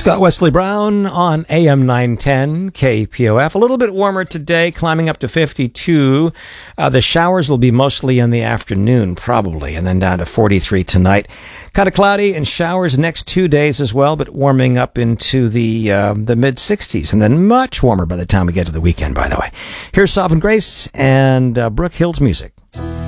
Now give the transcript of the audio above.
Scott Wesley Brown on AM 910 KPOF. A little bit warmer today, climbing up to 52. The showers will be mostly in the afternoon, probably, and then down to 43 tonight. Kind of cloudy and showers next 2 days as well, but warming up into the mid-60s, and then much warmer by the time we get to the weekend, by the way. Here's Sovereign Grace and Brooke Hill's music.